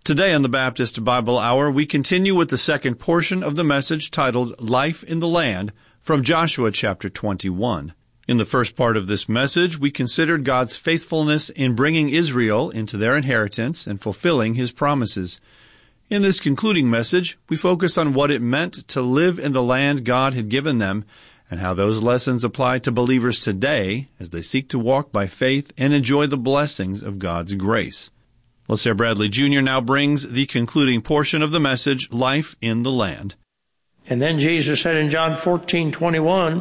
Today on the Baptist Bible Hour, we continue with the second portion of the message titled Life in the Land from Joshua chapter 21. In the first part of this message, we considered God's faithfulness in bringing Israel into their inheritance and fulfilling His promises. In this concluding message, we focus on what it meant to live in the land God had given them and how those lessons apply to believers today as they seek to walk by faith and enjoy the blessings of God's grace. LaSalle Bradley Jr. now brings the concluding portion of the message, Life in the Land. And then Jesus said in John 14:21,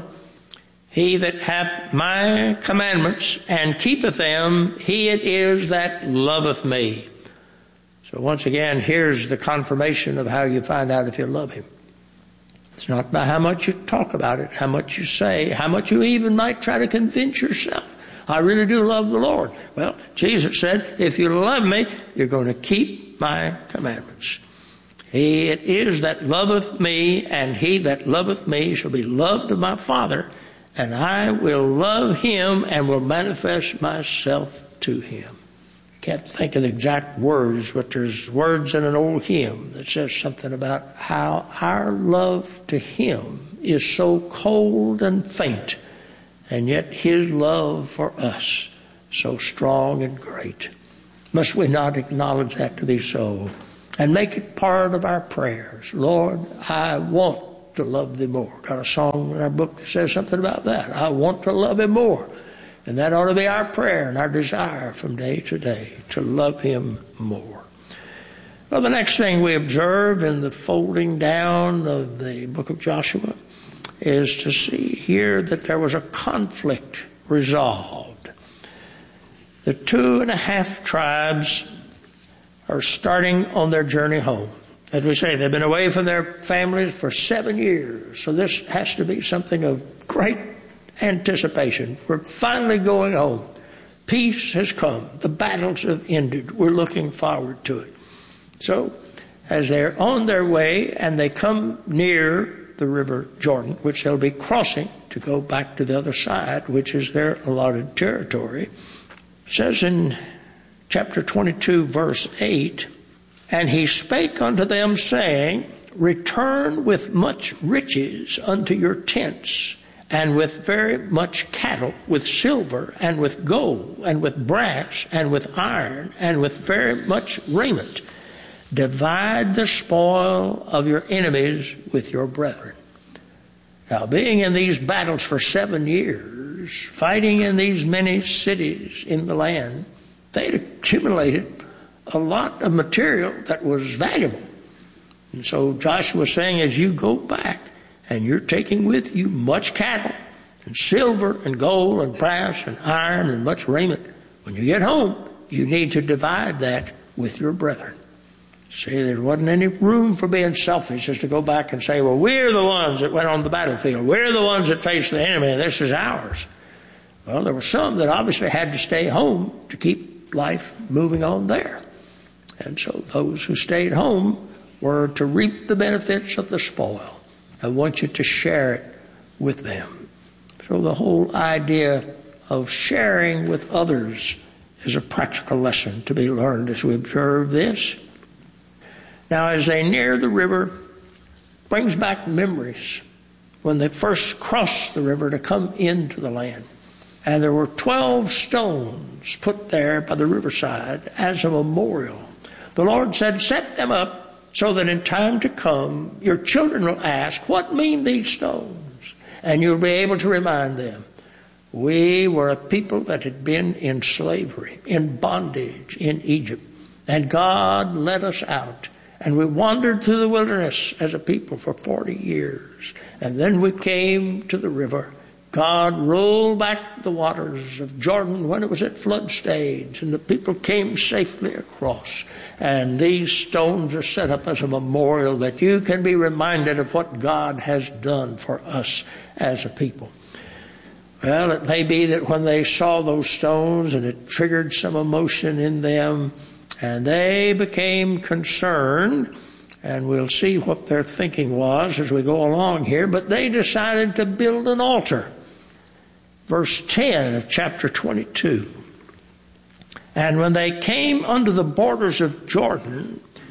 He that hath my commandments and keepeth them, he it is that loveth me. So once again, here's the confirmation of how you find out if you love Him. It's not by how much you talk about it, how much you say, how much you even might try to convince yourself. I really do love the Lord. Well, Jesus said, if you love me, you're going to keep my commandments. He it is that loveth me, and he that loveth me shall be loved of my Father, and I will love him and will manifest myself to him. Can't think of the exact words, but there's words in an old hymn that says something about how our love to him is so cold and faint, and yet His love for us so strong and great. Must we not acknowledge that to be so and make it part of our prayers? Lord, I want to love Thee more. Got a song in our book that says something about that. I want to love Him more. And that ought to be our prayer and our desire from day to day, to love Him more. Well, the next thing we observe in the folding down of the book of Joshua is to see here that there was a conflict resolved. The 2.5 tribes are starting on their journey home. As we say, they've been away from their families for 7 years. So this has to be something of great anticipation. We're finally going home. Peace has come. The battles have ended. We're looking forward to it. So as they're on their way and they come near the river Jordan, which they'll be crossing to go back to the other side, which is their allotted territory. It says in chapter 22, verse 8, And he spake unto them, saying, Return with much riches unto your tents, and with very much cattle, with silver, and with gold, and with brass, and with iron, and with very much raiment. Divide the spoil of your enemies with your brethren. Now, being in these battles for 7 years, fighting in these many cities in the land, they'd accumulated a lot of material that was valuable. And so Joshua was saying, as you go back, and you're taking with you much cattle, and silver, and gold, and brass, and iron, and much raiment, when you get home, you need to divide that with your brethren. See, there wasn't any room for being selfish just to go back and say, well, we're the ones that went on the battlefield. We're the ones that faced the enemy, and this is ours. Well, there were some that obviously had to stay home to keep life moving on there. And so those who stayed home were to reap the benefits of the spoil. I want you to share it with them. So the whole idea of sharing with others is a practical lesson to be learned as we observe this. Now, as they near the river, brings back memories when they first crossed the river to come into the land. And there were 12 stones put there by the riverside as a memorial. The Lord said, set them up so that in time to come, your children will ask, what mean these stones? And you'll be able to remind them. We were a people that had been in slavery, in bondage in Egypt. And God led us out. And we wandered through the wilderness as a people for 40 years. And then we came to the river. God rolled back the waters of Jordan when it was at flood stage. And the people came safely across. And these stones are set up as a memorial that you can be reminded of what God has done for us as a people. Well, it may be that when they saw those stones and it triggered some emotion in them, and they became concerned, and we'll see what their thinking was as we go along here, but they decided to build an altar. Verse 10 of chapter 22. And when they came unto the borders of Jordan,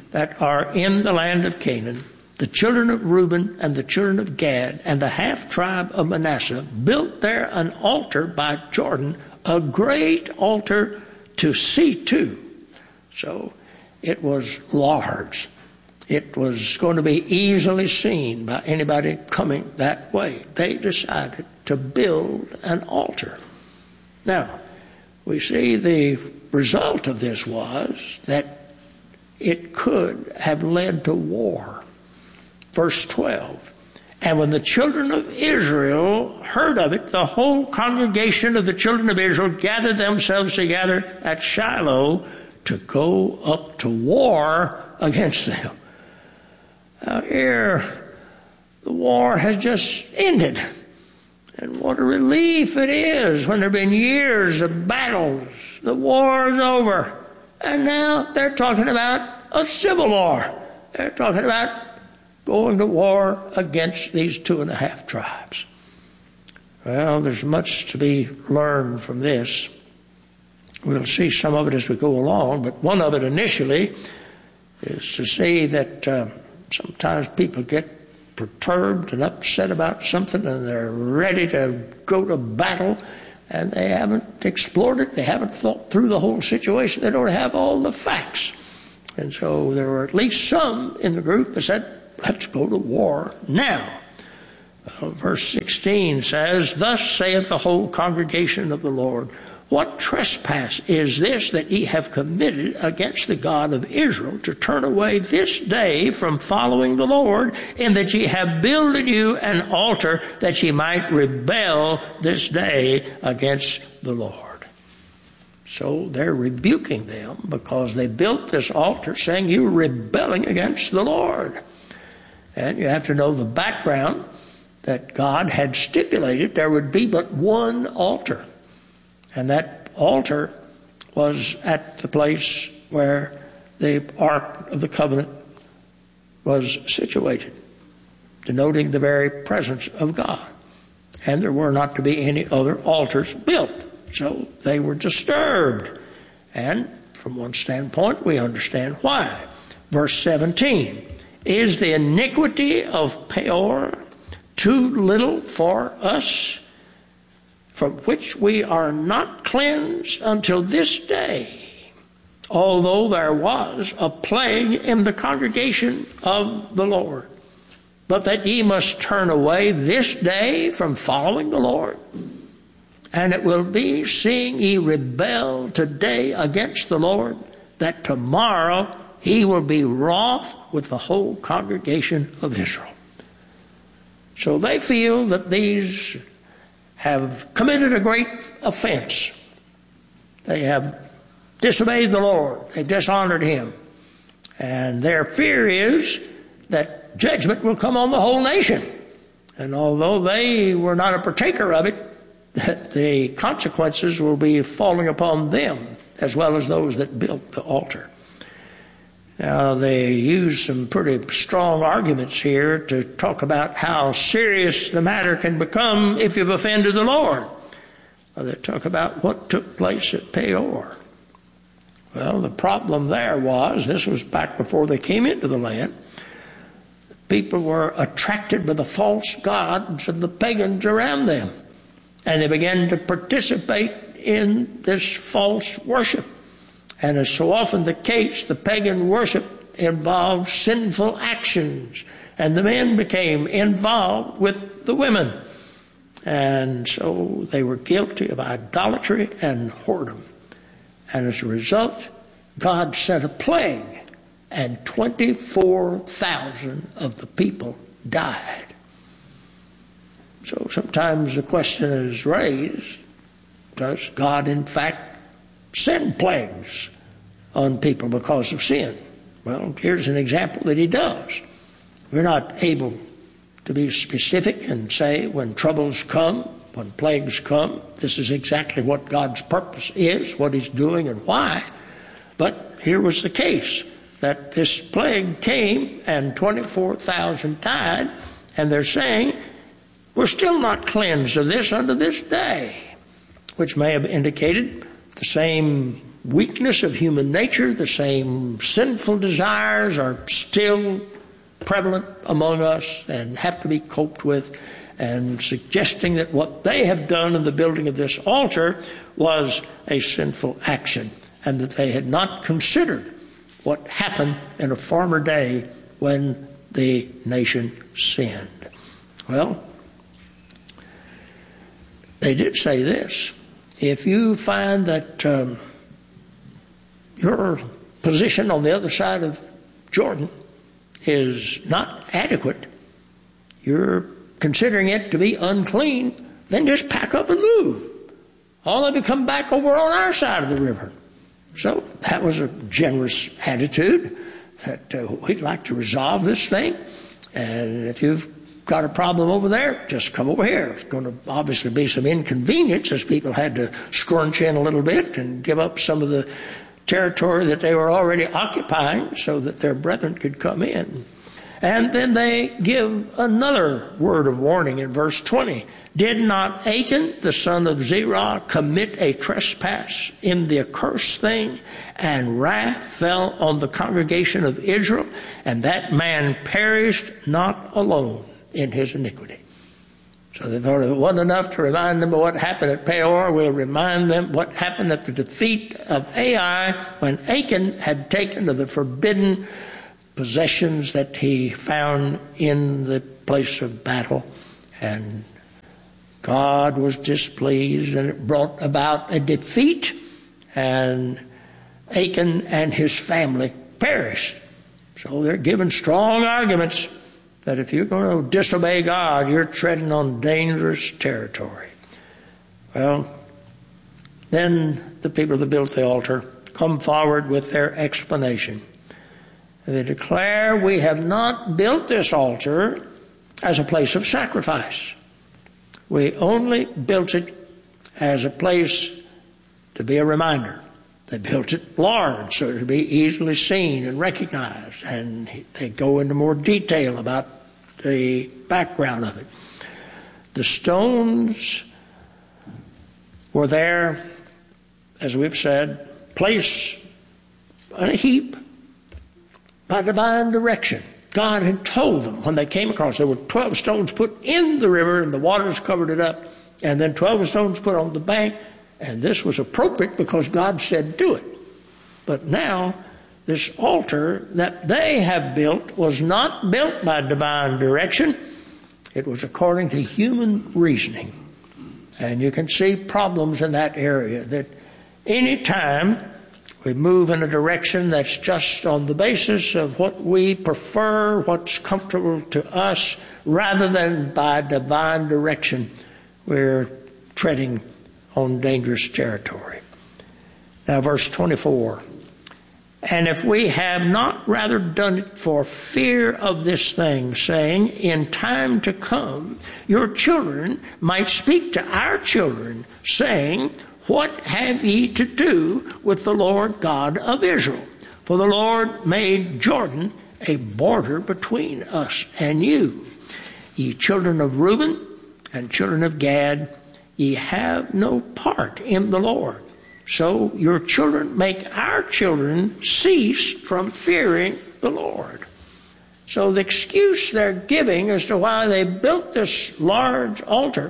that are in the land of Canaan, the children of Reuben and the children of Gad and the half-tribe of Manasseh built there an altar by Jordan, a great altar to see to. So it was large. It was going to be easily seen by anybody coming that way. They decided to build an altar. Now, we see the result of this was that it could have led to war. Verse 12, and when the children of Israel heard of it, the whole congregation of the children of Israel gathered themselves together at Shiloh to go up to war against them. Now here, the war has just ended. And what a relief it is when there have been years of battles. The war is over. And now they're talking about a civil war. They're talking about going to war against these 2.5 tribes. Well, there's much to be learned from this. We'll see some of it as we go along, but one of it initially is to see that sometimes people get perturbed and upset about something and they're ready to go to battle and they haven't explored it, they haven't thought through the whole situation, they don't have all the facts. And so there were at least some in the group that said, let's go to war now. Verse 16 says, thus saith the whole congregation of the Lord, what trespass is this that ye have committed against the God of Israel, to turn away this day from following the Lord, in that ye have builded you an altar, that ye might rebel this day against the Lord? So they're rebuking them because they built this altar saying, you're rebelling against the Lord. And you have to know the background, that God had stipulated there would be but one altar. And that altar was at the place where the Ark of the Covenant was situated, denoting the very presence of God. And there were not to be any other altars built. So they were disturbed. And from one standpoint, we understand why. Verse 17, is the iniquity of Peor too little for us, from which we are not cleansed until this day, although there was a plague in the congregation of the Lord? But that ye must turn away this day from following the Lord. And it will be, seeing ye rebel today against the Lord, that tomorrow he will be wroth with the whole congregation of Israel. So they feel that these have committed a great offense. They have disobeyed the Lord. They've dishonored him. And their fear is that judgment will come on the whole nation. And although they were not a partaker of it, that the consequences will be falling upon them as well as those that built the altar. Now, they use some pretty strong arguments here to talk about how serious the matter can become if you've offended the Lord. They talk about what took place at Peor. Well, the problem there was, this was back before they came into the land, people were attracted by the false gods of the pagans around them. And they began to participate in this false worship. And as so often the case, the pagan worship involved sinful actions. And the men became involved with the women. And so they were guilty of idolatry and whoredom. And as a result, God sent a plague. And 24,000 of the people died. So sometimes the question is raised, does God in fact send plagues on people because of sin? Well, here's an example that he does. We're not able to be specific and say when troubles come, when plagues come, this is exactly what God's purpose is, what he's doing and why. But here was the case, that this plague came and 24,000 died, and they're saying, we're still not cleansed of this unto this day, which may have indicated the same weakness of human nature, the same sinful desires are still prevalent among us and have to be coped with, and suggesting that what they have done in the building of this altar was a sinful action, and that they had not considered what happened in a former day when the nation sinned. Well, they did say this: if you find that your position on the other side of Jordan is not adequate, you're considering it to be unclean, then just pack up and move. All of you come back over on our side of the river. So that was a generous attitude, that we'd like to resolve this thing. And if you've got a problem over there, just come over here. It's going to obviously be some inconvenience, as people had to scrunch in a little bit and give up some of the territory that they were already occupying so that their brethren could come in. And then they give another word of warning in verse 20. Did not Achan, the son of Zerah, commit a trespass in the accursed thing, and wrath fell on the congregation of Israel, and that man perished not alone in his iniquity? So they thought if it wasn't enough to remind them of what happened at Peor, we'll remind them what happened at the defeat of Ai, when Achan had taken to the forbidden possessions that he found in the place of battle. And God was displeased, and it brought about a defeat, and Achan and his family perished. So they're given strong arguments that if you're going to disobey God, you're treading on dangerous territory. Well, then the people that built the altar come forward with their explanation. They declare, we have not built this altar as a place of sacrifice. We only built it as a place to be a reminder. They built it large so it would be easily seen and recognized, and they go into more detail about the background of it. The stones were there, as we've said, placed on a heap by divine direction. God had told them when they came across, there were 12 stones put in the river and the waters covered it up, and then 12 stones put on the bank, and this was appropriate because God said do it. But now this altar that they have built was not built by divine direction. It was according to human reasoning. And you can see problems in that area, that any time we move in a direction that's just on the basis of what we prefer, what's comfortable to us, rather than by divine direction, we're treading on dangerous territory. Now, verse 24. And if we have not rather done it for fear of this thing, saying, in time to come, your children might speak to our children, saying, what have ye to do with the Lord God of Israel? For the Lord made Jordan a border between us and you. Ye children of Reuben and children of Gad, ye have no part in the Lord. So your children make our children cease from fearing the Lord. So the excuse they're giving as to why they built this large altar,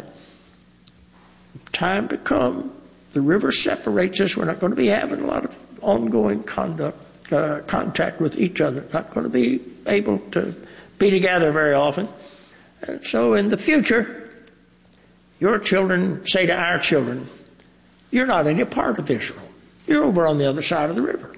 time to come, the river separates us. We're not going to be having a lot of ongoing contact with each other. Not going to be able to be together very often. And so in the future, your children say to our children, you're not any part of Israel. You're over on the other side of the river.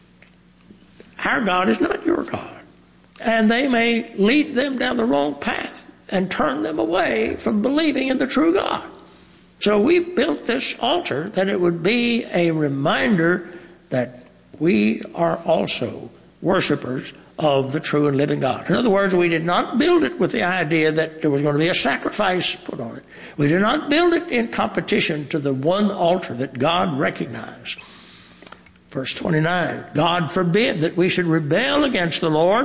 Our God is not your God. And they may lead them down the wrong path and turn them away from believing in the true God. So we built this altar that it would be a reminder that we are also worshipers of the true and living God. In other words, we did not build it with the idea that there was going to be a sacrifice put on it. We did not build it in competition to the one altar that God recognized. Verse 29, God forbid that we should rebel against the Lord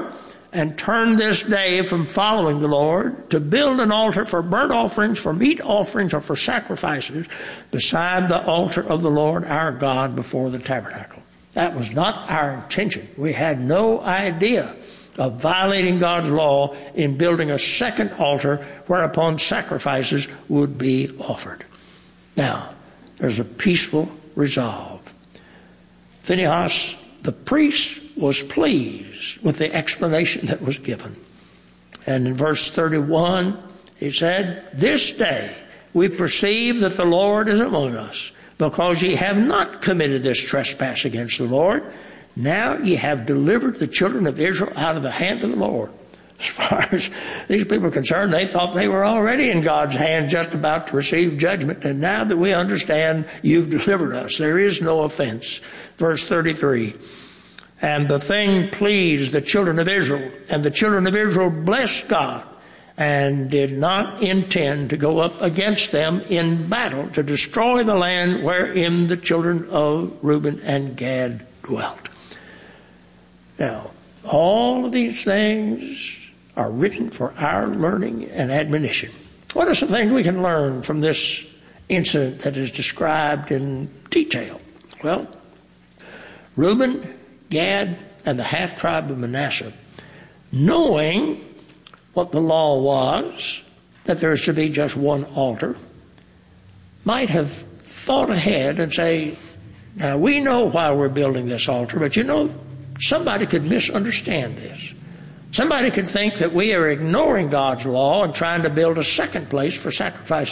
and turn this day from following the Lord to build an altar for burnt offerings, for meat offerings, or for sacrifices beside the altar of the Lord our God before the tabernacle. That was not our intention. We had no idea of violating God's law in building a second altar whereupon sacrifices would be offered. Now, there's a peaceful resolve. Phinehas, the priest, was pleased with the explanation that was given. And in verse 31, he said, "This day we perceive that the Lord is among us, because ye have not committed this trespass against the Lord. Now ye have delivered the children of Israel out of the hand of the Lord." As far as these people are concerned, they thought they were already in God's hand, just about to receive judgment. And now that we understand you've delivered us, there is no offense. Verse 33, "And the thing pleased the children of Israel, and the children of Israel blessed God, and did not intend to go up against them in battle to destroy the land wherein the children of Reuben and Gad dwelt." Now, all of these things are written for our learning and admonition. What are some things we can learn from this incident that is described in detail? Well, Reuben, Gad, and the half-tribe of Manasseh, knowing what the law was, that there is to be just one altar, might have thought ahead and say, now we know why we're building this altar, but somebody could misunderstand this. Somebody could think that we are ignoring God's law and trying to build a second place for sacrifice